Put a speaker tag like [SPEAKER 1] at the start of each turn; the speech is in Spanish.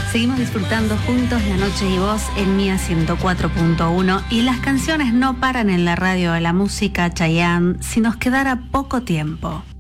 [SPEAKER 1] Seguimos disfrutando juntos La Noche y Vos en Mía 104.1 y las canciones no paran en la radio de la música. Chayanne, si nos quedara poco tiempo.